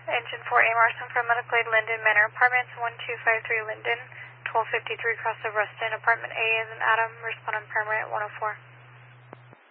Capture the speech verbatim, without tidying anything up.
Engine four A Marson from Medical Aid Linden Manor Apartments, one two five three Linden, twelve fifty-three Cross of Ruston, Apartment A is an Adam, respond on primary at one oh four.